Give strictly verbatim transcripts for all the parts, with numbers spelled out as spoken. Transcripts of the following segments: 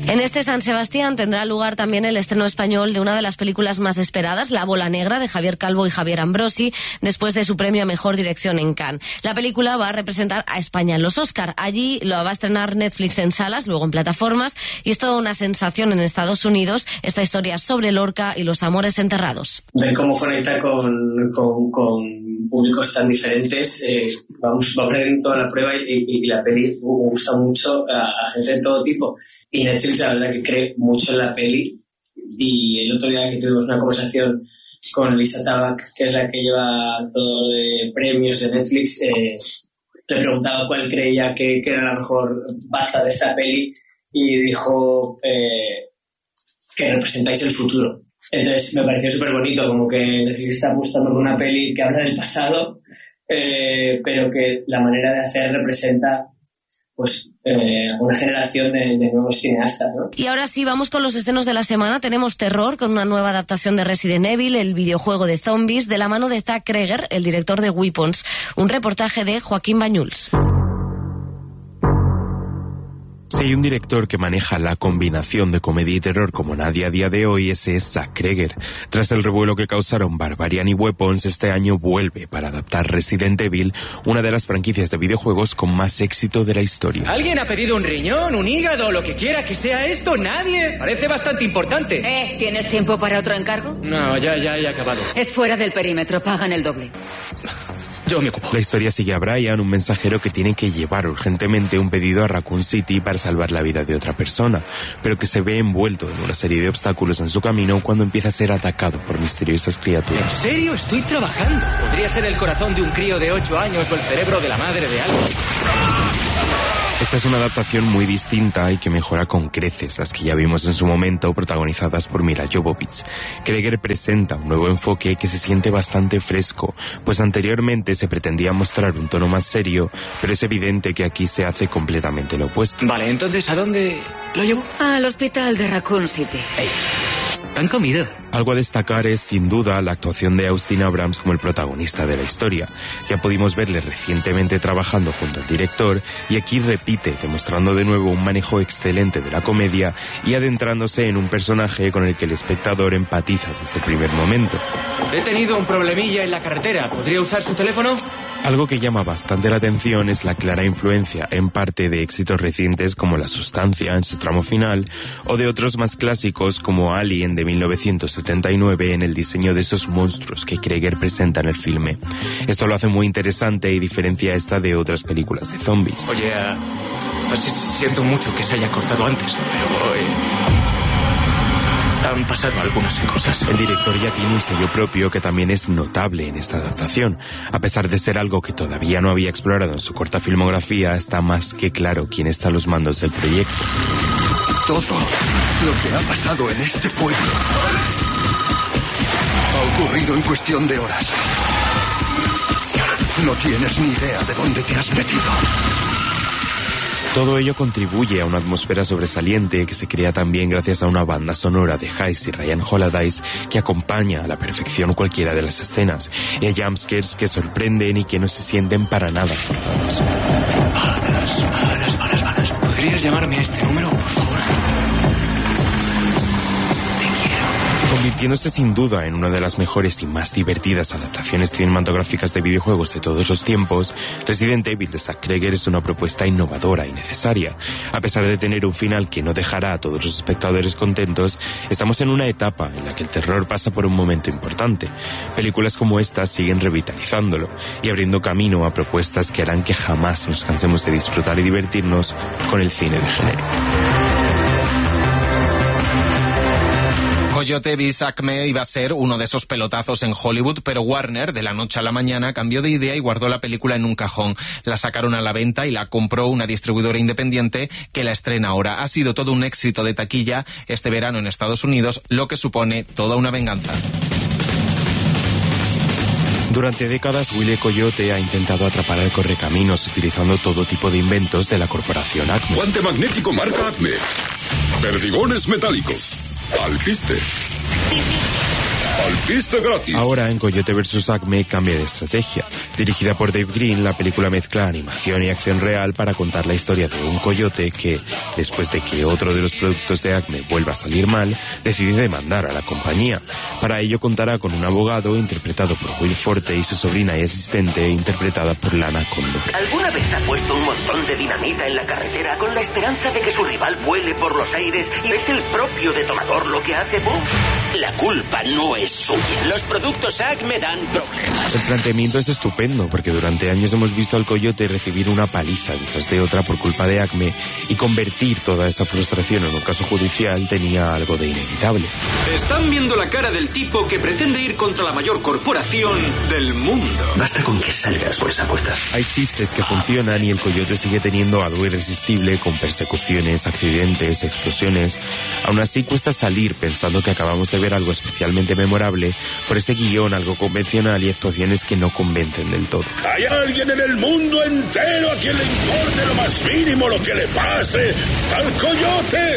En este San Sebastián tendrá lugar también el estreno español de una de las películas más esperadas, La Bola Negra, de Javier Calvo y Javier Ambrosi, después de su premio a Mejor Dirección en Cannes. La película va a representar a España en los Oscar. Allí lo va a estrenar Netflix en salas, luego en plataformas, y es toda una sensación en Estados Unidos, esta historia sobre Lorca y los amores enterrados. Ver cómo conecta con, con, con públicos tan diferentes, eh, vamos, vamos a ver toda la prueba y, y, y la peli uh, gusta mucho a, a gente de todo tipo. Y Netflix, la verdad, que cree mucho en la peli. Y el otro día que tuvimos una conversación con Lisa Tabak, que es la que lleva todo de premios de Netflix, eh, le preguntaba cuál creía que, que era la mejor baza de esta peli y dijo eh, que representáis el futuro. Entonces me pareció súper bonito, como que Netflix está apostando por una peli que habla del pasado, eh, pero que la manera de hacer representa pues eh, una generación de, de nuevos cineastas, ¿no? Y ahora sí, vamos con los estrenos de la semana. Tenemos terror con una nueva adaptación de Resident Evil, el videojuego de zombies, de la mano de Zack Kreger, el director de Weapons. Un reportaje de Joaquín Bañuls. Si hay un director que maneja la combinación de comedia y terror como nadie a día de hoy, ese es Zack Kreger. Tras el revuelo que causaron Barbarian y Weapons, este año vuelve para adaptar Resident Evil, una de las franquicias de videojuegos con más éxito de la historia. ¿Alguien ha pedido un riñón, un hígado, lo que quiera que sea esto? ¿Nadie? Parece bastante importante. Eh, ¿tienes tiempo para otro encargo? No, ya, ya he acabado. Es fuera del perímetro, pagan el doble. Yo me ocupo. La historia sigue a Brian, un mensajero que tiene que llevar urgentemente un pedido a Raccoon City para salvar la vida de otra persona, pero que se ve envuelto en una serie de obstáculos en su camino cuando empieza a ser atacado por misteriosas criaturas. ¿En serio? Estoy trabajando. Podría ser el corazón de un crío de ocho años o el cerebro de la madre de alguien. Esta es una adaptación muy distinta y que mejora con creces las que ya vimos en su momento, protagonizadas por Mila Jovovich. Kreger presenta un nuevo enfoque que se siente bastante fresco, pues anteriormente se pretendía mostrar un tono más serio, pero es evidente que aquí se hace completamente lo opuesto. Vale, entonces, ¿a dónde lo llevo? Al hospital de Raccoon City. Hey. ¿Han comido? Algo a destacar es, sin duda, la actuación de Austin Abrams como el protagonista de la historia. Ya pudimos verle recientemente trabajando junto al director y aquí repite, demostrando de nuevo un manejo excelente de la comedia y adentrándose en un personaje con el que el espectador empatiza desde el primer momento. He tenido un problemilla en la carretera. ¿Podría usar su teléfono? Algo que llama bastante la atención es la clara influencia, en parte de éxitos recientes como La Sustancia en su tramo final, o de otros más clásicos como Alien de mil novecientos setenta y nueve en el diseño de esos monstruos que Kreger presenta en el filme. Esto lo hace muy interesante y diferencia esta de otras películas de zombies. Oye, uh, siento mucho que se haya cortado antes, pero... Eh... han pasado algunas cosas. El director ya tiene un sello propio que también es notable en esta adaptación. A pesar de ser algo que todavía no había explorado en su corta filmografía, está más que claro quién está a los mandos del proyecto. Todo lo que ha pasado en este pueblo ha ocurrido en cuestión de horas. No tienes ni idea de dónde te has metido. Todo ello contribuye a una atmósfera sobresaliente que se crea también gracias a una banda sonora de Heist y Ryan Holiday que acompaña a la perfección cualquiera de las escenas, y a jumpscares que sorprenden y que no se sienten para nada forzados. Varas, varas, varas, varas. ¿Podrías llamarme a este número, por favor? Convirtiéndose sin duda en una de las mejores y más divertidas adaptaciones cinematográficas de videojuegos de todos los tiempos, Resident Evil de Zack Kreger es una propuesta innovadora y necesaria. A pesar de tener un final que no dejará a todos los espectadores contentos, estamos en una etapa en la que el terror pasa por un momento importante. Películas como esta siguen revitalizándolo y abriendo camino a propuestas que harán que jamás nos cansemos de disfrutar y divertirnos con el cine de género. Coyote bis Acme iba a ser uno de esos pelotazos en Hollywood, pero Warner, de la noche a la mañana, cambió de idea y guardó la película en un cajón. La sacaron a la venta y la compró una distribuidora independiente que la estrena ahora. Ha sido todo un éxito de taquilla este verano en Estados Unidos, lo que supone toda una venganza. Durante décadas, Wile Coyote ha intentado atrapar al correcaminos utilizando todo tipo de inventos de la corporación Acme. Guante magnético marca Acme. Perdigones metálicos. Alpiste. Alpiste gratis. Ahora en Coyote versus. Acme cambia de estrategia. Dirigida por Dave Green, la película mezcla animación y acción real para contar la historia de un coyote que, después de que otro de los productos de Acme vuelva a salir mal, decide demandar a la compañía. Para ello contará con un abogado interpretado por Will Forte y su sobrina y asistente interpretada por Lana Condor. ¿Alguna vez ha puesto un montón de dinamita en la carretera con la esperanza de que su rival vuele por los aires y es el propio detonador lo que hace boom? La culpa no es suya. Los productos Acme dan problemas. El planteamiento es estupendo porque durante años hemos visto al coyote recibir una paliza detrás de otra por culpa de Acme y convertir toda esa frustración en un caso judicial tenía algo de inevitable. Están viendo la cara del tipo que pretende ir contra la mayor corporación del mundo. Basta con que salgas por esa puerta. Hay chistes que funcionan y el coyote sigue teniendo algo irresistible con persecuciones, accidentes, explosiones. Aún así cuesta salir pensando que acabamos de ver algo especialmente memorable por ese guión algo convencional y actuaciones que no convencen del todo. Hay alguien en el mundo entero a quien le importe lo más mínimo lo que le pase al coyote.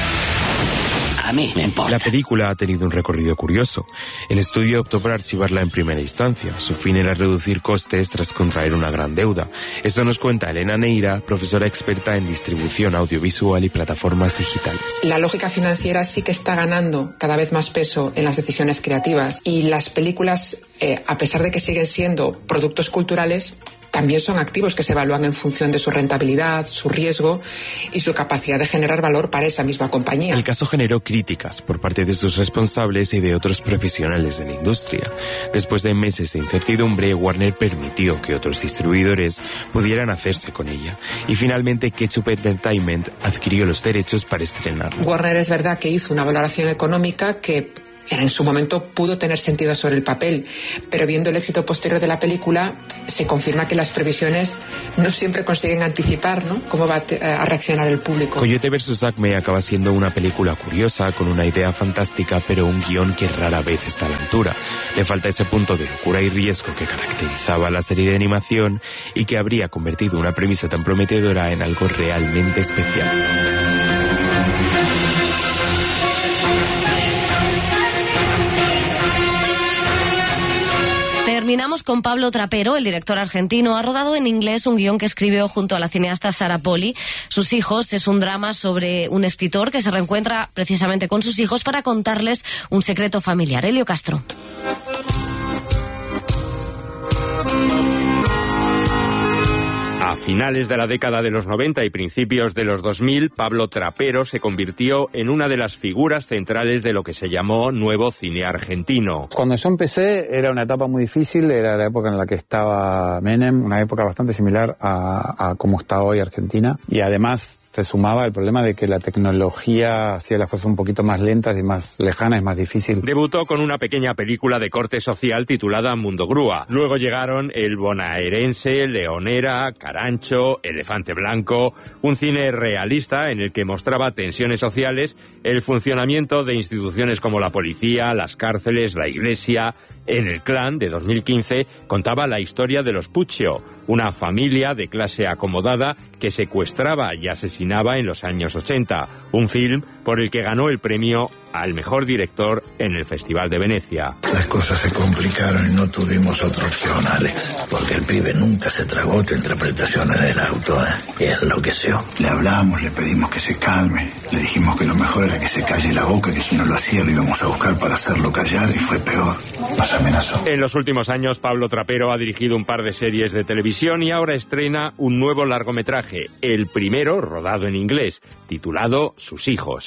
A mí me importa. La película ha tenido un recorrido curioso. El estudio optó por archivarla en primera instancia. Su fin era reducir costes tras contraer una gran deuda. Esto nos cuenta Elena Neira, profesora experta en distribución audiovisual y plataformas digitales. La lógica financiera sí que está ganando cada vez más peso en las decisiones creativas y las películas, eh, a pesar de que siguen siendo productos culturales, también son activos que se evalúan en función de su rentabilidad, su riesgo y su capacidad de generar valor para esa misma compañía. El caso generó críticas por parte de sus responsables y de otros profesionales de la industria. Después de meses de incertidumbre, Warner permitió que otros distribuidores pudieran hacerse con ella. Y finalmente Ketchup Entertainment adquirió los derechos para estrenarla. Warner es verdad que hizo una valoración económica que en su momento pudo tener sentido sobre el papel, pero viendo el éxito posterior de la película se confirma que las previsiones no siempre consiguen anticipar, ¿no?, cómo va a reaccionar el público. Coyote versus. Acme acaba siendo una película curiosa, con una idea fantástica, pero un guión que rara vez está a la altura. Le falta ese punto de locura y riesgo que caracterizaba a la serie de animación y que habría convertido una premisa tan prometedora en algo realmente especial. Terminamos con Pablo Trapero, el director argentino. Ha rodado en inglés un guión que escribió junto a la cineasta Sarah Polley. Sus hijos es un drama sobre un escritor que se reencuentra precisamente con sus hijos para contarles un secreto familiar. Elio Castro. A finales de la década de los noventa y principios de los dos mil, Pablo Trapero se convirtió en una de las figuras centrales de lo que se llamó nuevo cine argentino. Cuando yo empecé era una etapa muy difícil, era la época en la que estaba Menem, una época bastante similar a, a cómo está hoy Argentina, y además se sumaba el problema de que la tecnología hacía las cosas un poquito más lentas y más lejanas, es más difícil. Debutó con una pequeña película de corte social titulada Mundo Grúa. Luego llegaron El Bonaerense, Leonera, Carancho, Elefante Blanco, un cine realista en el que mostraba tensiones sociales, el funcionamiento de instituciones como la policía, las cárceles, la iglesia. En El Clan, de dos mil quince, contaba la historia de los Puccio, una familia de clase acomodada que secuestraba y asesinaba en los años ochenta. Un film por el que ganó el premio al mejor director en el Festival de Venecia. Las cosas se complicaron y no tuvimos otra opción, Alex, porque el pibe nunca se tragó tu interpretación en el auto, ¿eh? Y enloqueció. Le hablamos, le pedimos que se calme, le dijimos que lo mejor era que se calle la boca, que si no lo hacía lo íbamos a buscar para hacerlo callar, y fue peor. Nos amenazó. En los últimos años, Pablo Trapero ha dirigido un par de series de televisión y ahora estrena un nuevo largometraje, el primero rodado en inglés, titulado Sus hijos.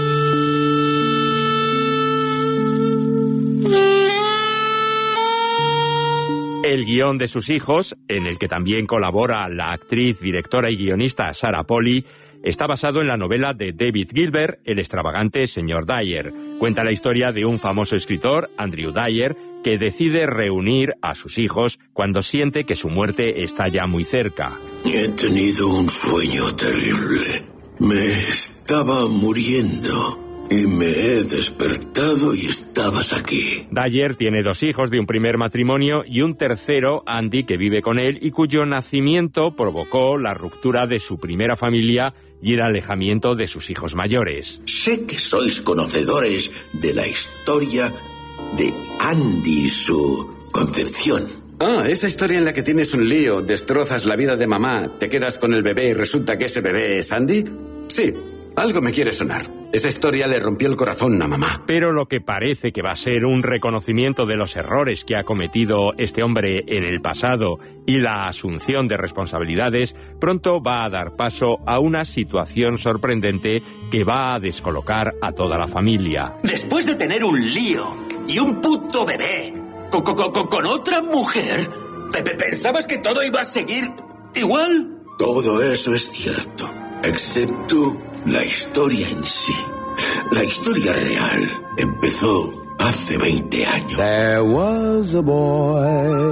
El guión de Sus hijos, en el que también colabora la actriz, directora y guionista Sarah Polley, está basado en la novela de David Gilbert, El extravagante señor Dyer. Cuenta la historia de un famoso escritor, Andrew Dyer, que decide reunir a sus hijos cuando siente que su muerte está ya muy cerca. He tenido un sueño terrible. Me estaba muriendo. Y me he despertado y estabas aquí. Dyer tiene dos hijos de un primer matrimonio y un tercero, Andy, que vive con él y cuyo nacimiento provocó la ruptura de su primera familia y el alejamiento de sus hijos mayores. Sé que sois conocedores de la historia de Andy y su concepción. Ah, esa historia en la que tienes un lío, destrozas la vida de mamá, te quedas con el bebé y resulta que ese bebé es Andy. Sí, algo me quiere sonar. Esa historia le rompió el corazón a mamá. Pero lo que parece que va a ser un reconocimiento de los errores que ha cometido este hombre en el pasado y la asunción de responsabilidades, pronto va a dar paso a una situación sorprendente que va a descolocar a toda la familia. Después de tener un lío y un puto bebé con, con, con, con otra mujer, ¿pensabas que todo iba a seguir igual? Todo eso es cierto, excepto la historia en sí. La historia real empezó hace veinte años. There was a boy,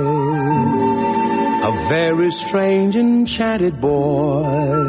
a very strange enchanted boy.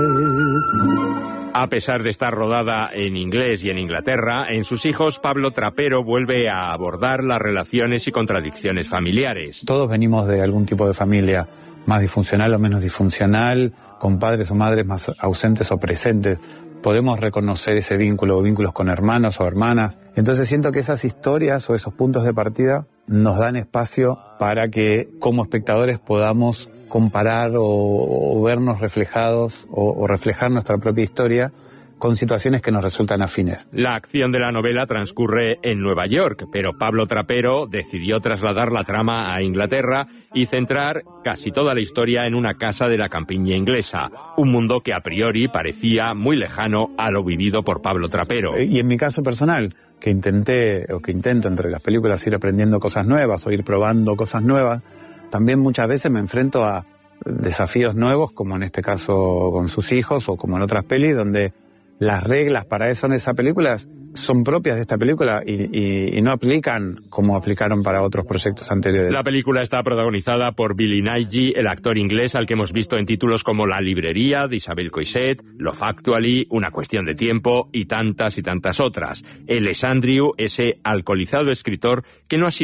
A pesar de estar rodada en inglés y en Inglaterra, en Sus hijos, Pablo Trapero vuelve a abordar las relaciones y contradicciones familiares. Todos venimos de algún tipo de familia, más disfuncional o menos disfuncional, con padres o madres más ausentes o presentes. Podemos reconocer ese vínculo o vínculos con hermanos o hermanas. Entonces siento que esas historias o esos puntos de partida nos dan espacio para que como espectadores podamos comparar o, o vernos reflejados o, o reflejar nuestra propia historia con situaciones que nos resultan afines. La acción de la novela transcurre en Nueva York, pero Pablo Trapero decidió trasladar la trama a Inglaterra y centrar casi toda la historia en una casa de la campiña inglesa, un mundo que a priori parecía muy lejano a lo vivido por Pablo Trapero. Y en mi caso personal, que intenté o que intento entre las películas ir aprendiendo cosas nuevas o ir probando cosas nuevas, también muchas veces me enfrento a desafíos nuevos, como en este caso con Sus hijos o como en otras pelis, donde las reglas para eso en esas películas son propias de esta película y, y, y no aplican como aplicaron para otros proyectos anteriores. La película está protagonizada por Billy Nighy, el actor inglés al que hemos visto en títulos como La librería, de Isabel Coixet, Love Actually, Una cuestión de tiempo y tantas y tantas otras. Él es Andrew, ese alcoholizado escritor que no ha sido